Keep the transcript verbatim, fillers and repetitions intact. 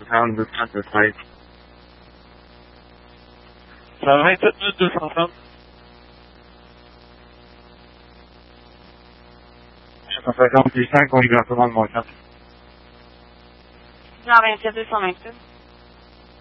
trente deux trente-sept. Ça va vingt-sept minutes deux cent trente. cent cinquante et cinq, on y va comment de mon temps? cent vingt-sept deux cent vingt-sept.